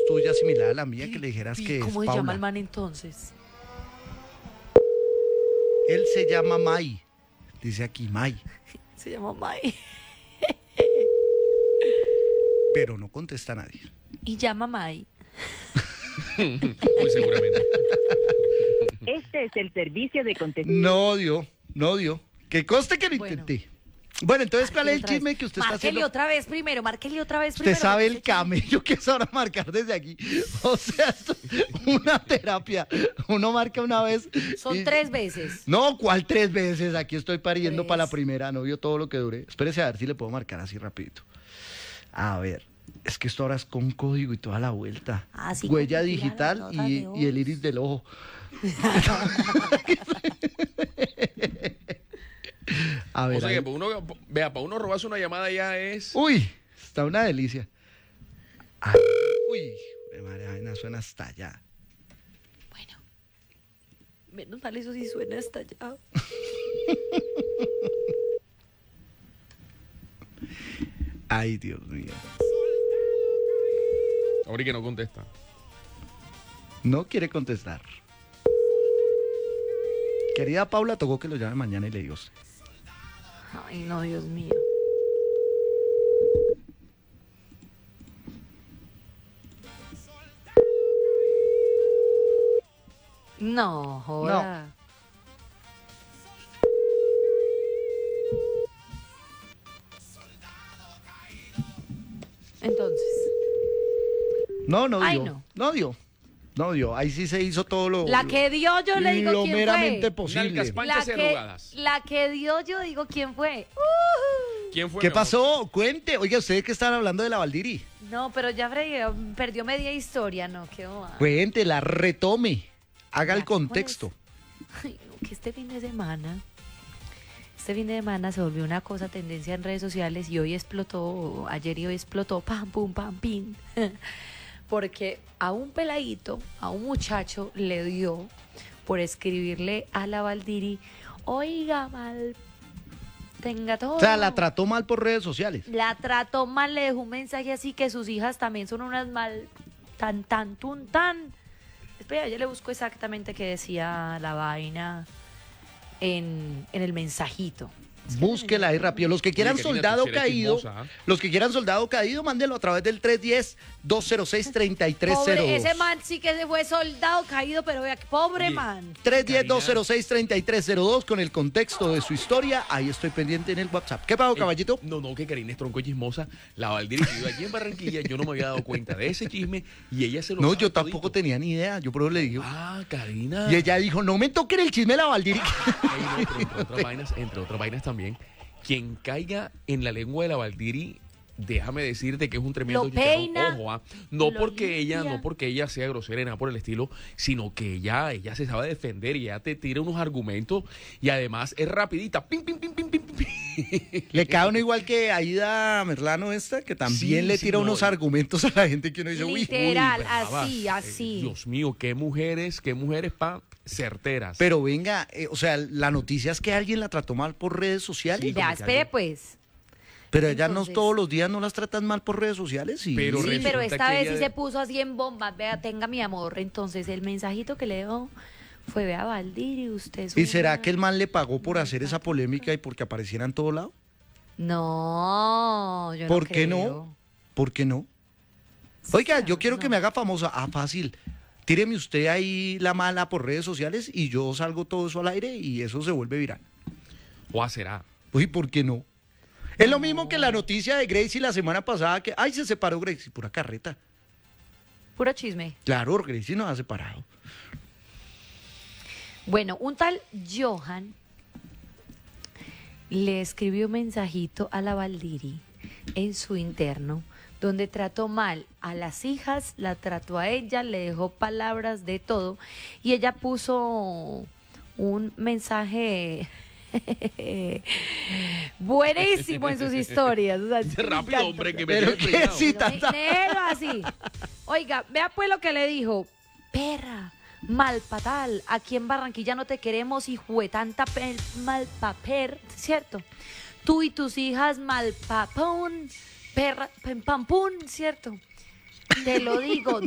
tuya similar a la mía, que le dijeras que es ¿Cómo se Paula. llama el man entonces? Él se llama Mai. Dice aquí Mai. Se llama Mai. Pero no contesta a nadie. Y llama Mai. Muy seguramente. Este es el servicio de contestación. No dio. Que conste que lo Bueno. intenté. Bueno, entonces, ¿cuál es el Otra vez. chisme que usted está Márquele haciendo? otra vez primero, márquele otra vez Usted primero. sabe Ese el camello que es ahora marcar desde aquí. O sea, esto es una terapia. Uno marca una vez. Son y- 3 veces. No, ¿cuál 3 veces? Aquí estoy pariendo 3. para la primera. No vio todo lo que dure. Espérese a ver si le puedo marcar así rapidito. A ver. Es que esto ahora es con código y toda la vuelta. Ah, sí, Huella como que tira digital las notas y, de y el voz. iris del ojo. A ver. O sea ahí. que para uno robarse una llamada ya es... Uy, está una delicia. Ay, uy, madre, la vaina suena hasta allá. Bueno. Menos mal eso sí suena hasta allá. Ay, Dios mío. Ahora que no contesta. No quiere contestar. Querida Paula, tocó que lo llame mañana y le digo. Ay, no, Dios mío. No, joda. Entonces, No, no Ay, dio. no. No dio. Ahí sí se hizo todo lo. la que dio yo le digo lo quién meramente fue. posible. Nalgas panchas y arrugadas. La que dio yo digo quién fue. ¿Quién fue? ¿Qué mi amor? pasó? Cuente. Oiga, ustedes que están hablando de la Valdiri. No, pero ya perdió media historia, no, qué boba. Cuéntela, retome. Haga el Ya, ¿cómo es? contexto. Ay, no, que este fin de semana se volvió una cosa tendencia en redes sociales y hoy explotó, ayer y hoy explotó, pam, pum, pam, pim, porque a un peladito, a un muchacho le dio por escribirle a la Valdiri, oiga, mal, tenga todo. O sea, la trató mal por redes sociales. La trató mal, le dejó un mensaje así que sus hijas también son unas mal, tan, tan, tun, tan. Espera, yo le busco exactamente qué decía la vaina en el mensajito. Búsquela ahí rápido. Los que quieran Oye, Karina, soldado tú sí eres caído, chismosa, ¿ah? los que quieran soldado caído, mándenlo a través del 310-206-3302. Pobre, ese man sí que se fue soldado caído, pero vea, pobre Oye, man. 310-206-3302 con el contexto de su historia. Ahí estoy pendiente en el WhatsApp. ¿Qué pasó, caballito? No, que Karina es tronco chismosa. La Valdiri que vive aquí en Barranquilla, yo no me había dado cuenta de ese chisme y ella se lo No, sabe yo tampoco todito. tenía ni idea. Yo por eso le digo. Ah, Karina. Y ella dijo, no me toquen el chisme de la Valdiri. Ey, no, pero entre otras vainas también, quien caiga en la lengua de la Valdiri, déjame decirte que es un tremendo Lo chicharrón. peina, Ojo, no lo porque limpia. ella sea grosera y nada por el estilo, sino que ella se sabe defender y ella te tira unos argumentos y además es rapidita. Pim, pim, pim, pim, pim, pim. Le cae uno igual que Aida Merlano esta, que también Sí, le sí, tira no. unos argumentos a la gente que uno dice, uy. Literal, brava. así. Dios mío, qué mujeres certeras. Pero venga, o sea, la noticia es que alguien la trató mal por redes sociales. Sí, Ya, como que espere alguien- pues. Pero ellas no Entonces- todos los días no las tratan mal por redes sociales. Sí, Pero Sí, resulta pero esta que vez ella- sí se puso así en bombas. Vea, tenga mi amor. Entonces el mensajito que le dejó fue, vea, Valdiri, usted es ¿Y será una- que el man le pagó por hacer esa polémica y porque apareciera en todo lado? No, yo no ¿Por qué creo. no? ¿Por qué no? Oiga, yo quiero que no. me haga famosa. Ah, fácil. Tíreme usted ahí la mala por redes sociales y yo salgo todo eso al aire y eso se vuelve viral. O será. Uy, ¿por qué no? Es lo mismo que la noticia de Gracie la semana pasada que, ay, se separó Gracie, pura carreta. Puro chisme. Claro, Gracie nos ha separado. Bueno, un tal Johan le escribió un mensajito a la Valdiri en su interno, donde trató mal a las hijas, la trató a ella, le dejó palabras de todo, y ella puso un mensaje buenísimo en sus historias. O sea, me Rápido, encanta. hombre, que me Pero tiene qué peinado. cita Pero léelo así. Oiga, vea pues lo que le dijo. Perra, mal patal, aquí en Barranquilla no te queremos, hijo de tanta mal paper, ¿cierto? Tú y tus hijas mal papón, perra, pampún, ¿cierto? Te lo digo,